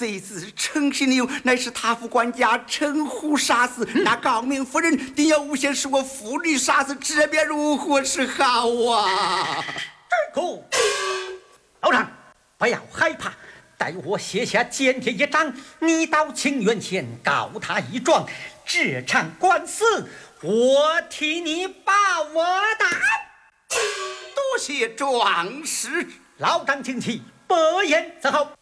这次诚心利用，乃是他府管家陈虎杀死，那高明夫人定要诬陷是我父女杀死，这便如何是好啊？ 这个老张，不要害怕，待我写下检帖一张，你到清源县告他一状，这场官司我替你把我担。 多谢壮士， 老张请起，不言自后。